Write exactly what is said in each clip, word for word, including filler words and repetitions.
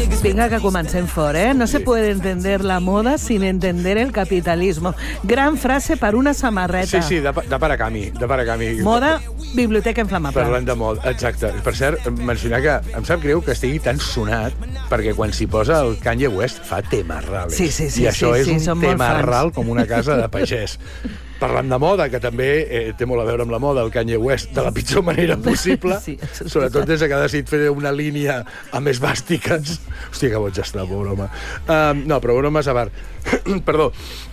Vinga, que comencem fort, eh? No se puede entender la moda sin entender el capitalismo. Gran frase per una samarreta. Sí, sí, de, de Paracami. De Paracami. Moda, biblioteca inflamable. Parlant de moda, exacte. Per cert, mencionar que em sap greu que estigui tan sonat, perquè quan s'hi posa el Kanye West fa temarrales. Sí, sí, sí. I això sí, és sí, un temarral com una casa de pagès. Parlant de moda, que també eh, té molt a veure amb la moda, el Kanye West, de la pitjor manera possible, sí, sobretot des que ha decidit fer una línia amb esbàstiques. Hòstia, que boig està, pobre home. Uh, no, però bromes a part. Perdó.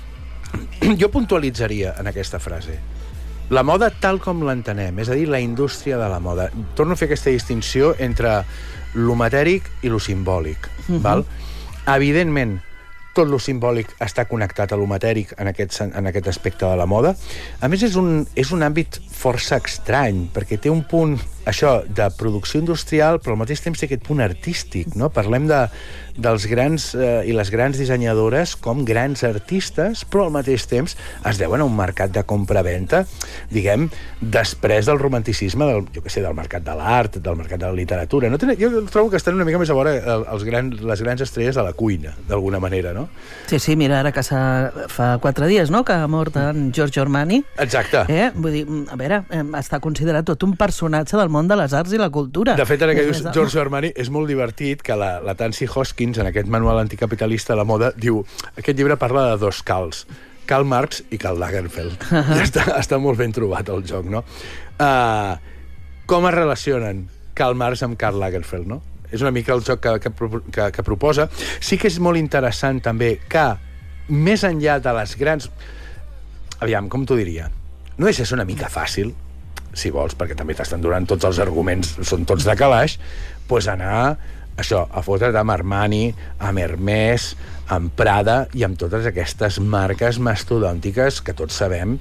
Jo puntualitzaria en aquesta frase la moda tal com l'entenem, és a dir, la indústria de la moda. Torno a fer aquesta distinció entre lo matèric i lo simbòlic. Uh-huh. Val? Evidentment, tot lo simbòlic està connectat a lo matèric en aquest, en aquest aspecte de la moda. A més, és un, és un àmbit força estrany, perquè té un punt, això, de producció industrial, però al mateix temps té aquest punt artístic, no? Parlem de, dels grans eh, i les grans dissenyadores com grans artistes, però al mateix temps es deuen a un mercat de compra-venta, diguem, després del romanticisme, del, jo què sé, del mercat de l'art, del mercat de la literatura. No tenen, jo trobo que estan una mica més a vora els grans, les grans estrelles de la cuina, d'alguna manera, no? Sí, sí, mira, ara que fa quatre dies, no?, que ha mort en Giorgio Armani. Exacte. Eh? Vull dir, a veure, està considerat tot un personatge del món de les arts i la cultura. De fet, ara que dius Giorgio Armani, és molt divertit que la, la Tansy Hoskins, en aquest manual anticapitalista de la moda, diu, aquest llibre parla de dos Karls, Karl Marx i Karl Lagerfeld. Uh-huh. I està, està molt ben trobat el joc, no? Uh, com es relacionen Karl Marx amb Karl Lagerfeld, no? És una mica el joc que, que, que, que proposa. Sí que és molt interessant també que, més enllà de les grans... Aviam, com t'ho diria? No deixa ser una mica fàcil, si vols, perquè també t'estan donant tots els arguments, són tots de calaix, doncs anar, això, a fotre't amb Armani, amb Hermès, amb Prada i amb totes aquestes marques mastodòntiques que tots sabem,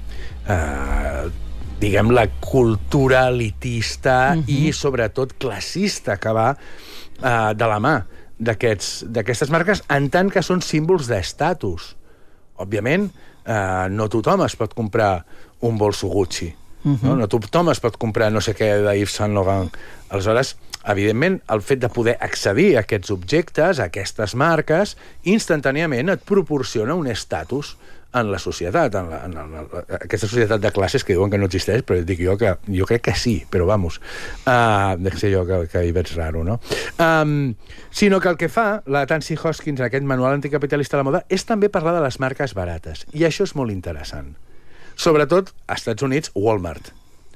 eh, diguem, la cultura elitista uh-huh. i, sobretot, classista que va eh, de la mà d'aquestes marques, en tant que són símbols d'estatus. Òbviament, eh, no tothom es pot comprar un bolso Gucci. Uh-huh. No? No tothom es pot comprar no sé què de Yves Saint Laurent. Aleshores, evidentment, el fet de poder accedir a aquests objectes, a aquestes marques, instantàniament et proporciona un estatus en la societat, en, la, en, la, en aquesta societat de classes que diuen que no existeix, però dic jo que jo crec que sí, però vamos, uh, de ser jo que, que hi veig raro, no? Um, sinó que el que fa la Tansy Hoskins en aquest manual anticapitalista de la moda és també parlar de les marques barates, i això és molt interessant. Sobretot, als Estats Units, Walmart,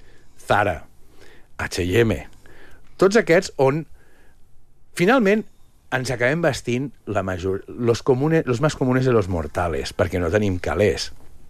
Zara, H i M, tots aquests on, finalment, ens acabem vestint la major, los, comunes, los más comunes de los mortales, perquè no tenim calés.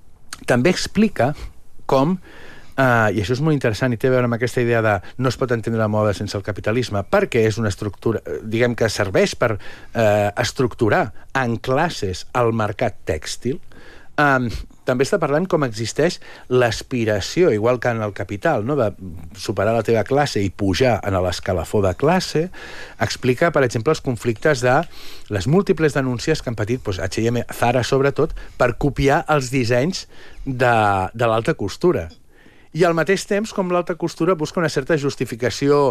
També explica com, eh, i això és molt interessant i té a veure amb aquesta idea de no es pot entendre la moda sense el capitalisme, perquè és una estructura, diguem que serveix per eh, estructurar en classes el mercat tèxtil. Um, també està parlant com existeix l'aspiració, igual que en el capital, no? De superar la teva classe i pujar en l'escalafó de classe. Explica, per exemple, els conflictes de les múltiples denúncies que han patit doncs, H i M, Zara sobretot, per copiar els dissenys de, de l'alta costura. I al mateix temps, com l'alta costura busca una certa justificació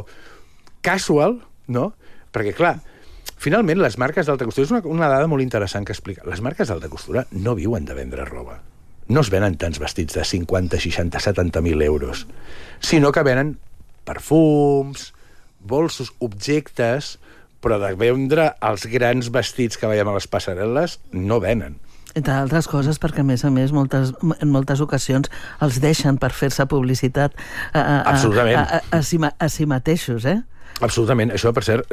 casual, no? Perquè, clar, finalment, les marques d'alta costura... És una, una dada molt interessant que explica. Les marques d'alta costura no viuen de vendre roba. No es venen tants vestits de cinquanta, seixanta, setanta mil euros, sinó que venen perfums, bolsos, objectes, però de vendre els grans vestits que veiem a les passarel·les no venen. Entre altres coses, perquè, a més a més, moltes, en moltes ocasions els deixen per fer-se publicitat a, a, Absolutament. a, a, a, si, a si mateixos, eh? Absolutament. Això, per cert,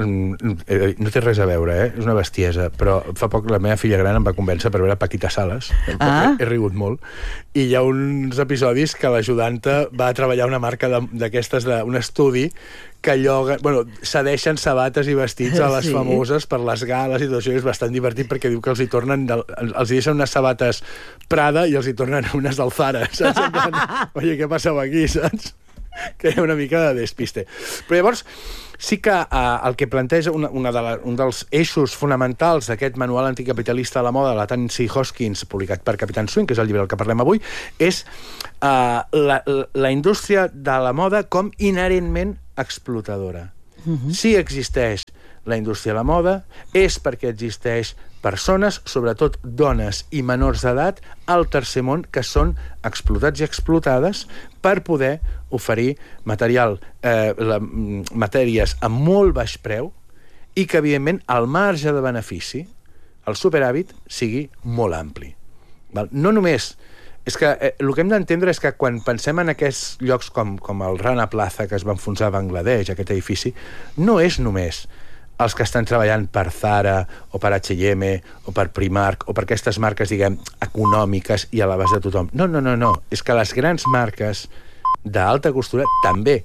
no té res a veure, eh? És una bestiesa, però fa poc la meva filla gran em va convèncer per veure Paquita Salas. Ah. He, he rigut molt. I hi ha uns episodis que l'ajudanta va treballar una marca d'aquestes, un estudi que lloga, bueno, cedeixen sabates i vestits a les sí. famoses per les gales i tot això. És bastant divertit perquè diu que els hi tornen, els hi deixen unes sabates Prada i els hi tornen unes del Zara, saps? Oye, què passava aquí, saps? Que hi ha una mica de despiste. Però llavors, sí que eh, el que planteja una, una de la, un dels eixos fonamentals d'aquest manual anticapitalista de la moda de la Tansy Hoskins, publicat per Capitán Swing, que és el llibre del que parlem avui, és eh, la, la indústria de la moda com inherentment explotadora. Uh-huh. Sí existeix la indústria de la moda, és perquè existeix persones, sobretot dones i menors d'edat, al tercer món, que són explotats i explotades per poder oferir material, eh, la, matèries a molt baix preu i que, evidentment, el marge de benefici, el superàvit, sigui molt ampli. Val? No només... És que eh, el que hem d'entendre és que quan pensem en aquests llocs com, com el Rana Plaza, que es va enfonsar a Bangladesh, aquest edifici, no és només els que estan treballant per Zara o per H i M o per Primark o per aquestes marques, diguem, econòmiques i a l'abast de tothom. No, no, no, no. És que les grans marques d'alta costura també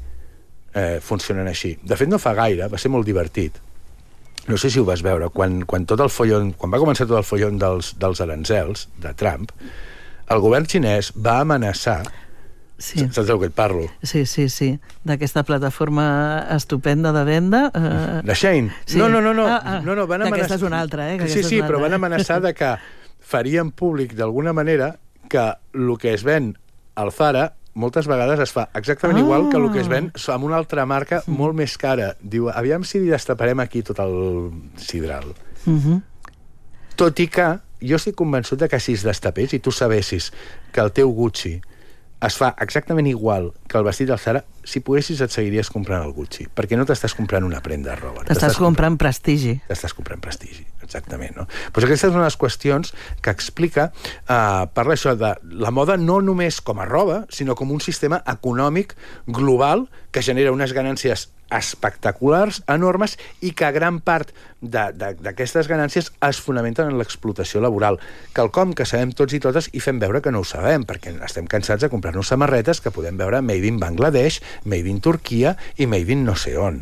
eh, funcionen així. De fet, no fa gaire, va ser molt divertit. No sé si ho vas veure, quan, quan tot el follon, quan va començar tot el follon dels, dels arancels de Trump, el govern xinès va amenaçar... Sí. Saps del que et parlo? Sí, sí, sí. D'aquesta plataforma estupenda de venda. Eh... De Shein? Sí. No, no, no. no. Ah, ah. no, no van amenaçar... Aquesta és una altra, eh? Que sí, sí, altra, però van eh? amenaçar de que farien públic d'alguna manera que el que es ven al Zara moltes vegades es fa exactament ah. igual que el que es ven amb una altra marca mm. molt més cara. Diu, aviam si destaparem aquí tot el sidral. Mm-hmm. Tot i que jo estic convençut de que si es destapés i tu sabessis que el teu Gucci es fa exactament igual que el vestit del Zara, si poguessis et seguiries comprant el Gucci, perquè no t'estàs comprant una prenda de roba. T'estàs comprant prestigi. T'estàs comprant prestigi, exactament, no? Pues aquestes són les qüestions que explica, eh, parla això de la moda no només com a roba, sinó com un sistema econòmic global que genera unes ganàncies espectaculars, enormes, i que gran part d'aquestes ganàncies es fonamenten en l'explotació laboral. Quelcom que sabem tots i totes i fem veure que no ho sabem, perquè estem cansats de comprar-nos samarretes que podem veure made in Bangladesh, made in Turquia i made in no sé on.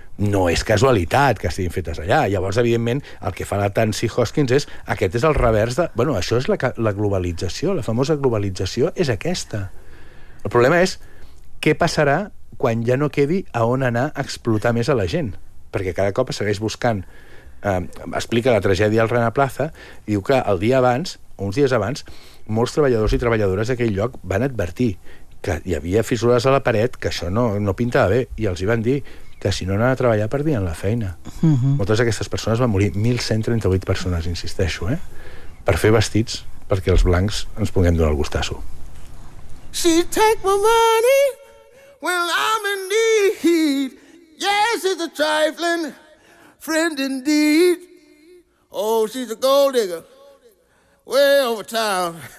No és casualitat que estiguin fetes allà. Llavors, evidentment, el que fa la Tansy Hoskins és, aquest és el revers de... Bueno, això és la, la globalització, la famosa globalització és aquesta. El problema és què passarà quan ja no quedi a on anar a explotar més a la gent, perquè cada cop es segueix buscant. Eh, explica la tragèdia al Rana Plaza, i diu que el dia abans, o uns dies abans, molts treballadors i treballadores d'aquell lloc van advertir que hi havia fissures a la paret, que això no, no pintava bé, i els hi van dir que si no anaven a treballar perdien la feina. Uh-huh. Moltes d'aquestes persones van morir, mil cent trenta-vuit persones, insisteixo, eh? Per fer vestits perquè els blancs ens puguem donar el gustasso. She take my money when I'm in need. Yes, it's a trifling friend indeed. Oh, she's a gold digger way over town.